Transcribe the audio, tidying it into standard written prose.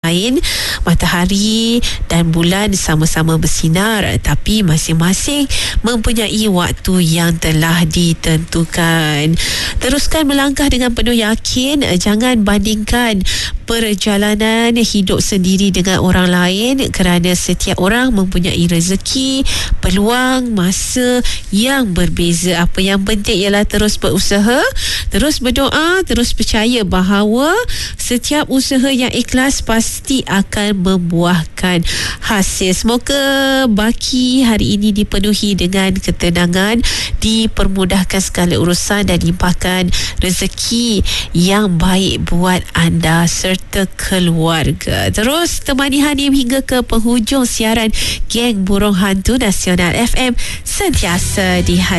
lain. Matahari dan bulan sama-sama bersinar, tapi masing-masing mempunyai waktu yang telah ditentukan. Teruskan melangkah dengan penuh yakin. Jangan bandingkan perjalanan hidup sendiri dengan orang lain, kerana setiap orang mempunyai rezeki, peluang, masa yang berbeza. Apa yang penting ialah terus berusaha, terus berdoa, terus percaya bahawa setiap usaha yang ikhlas pasti akan membuahkan hasil. Semoga baki hari ini dipenuhi dengan ketenangan, dipermudahkan segala urusan dan limpahkan rezeki yang baik buat anda serta keluarga. Terus temani Hanim hingga ke penghujung siaran Geng Burung Hantu Nasional FM, sentiasa di hati.